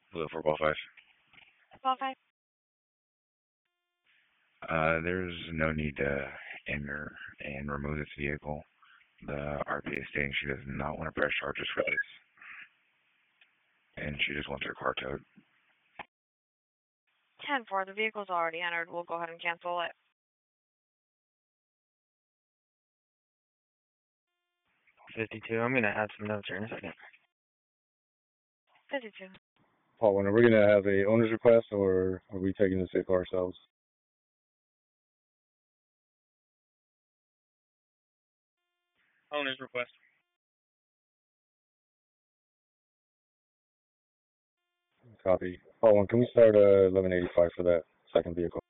Blue 4 Qualify. There's no need to anger and remove this vehicle. The RPA is stating she does not want to press charges for this, and she just wants her car towed. 10-4, the vehicle's already entered. We'll go ahead and cancel it. 52. I'm going to add some notes here in a second. 52. Paul, when are we going to have a owner's request, or are we taking this vehicle ourselves? Owner's request. Copy. Paul, can we start 1185 for that second vehicle?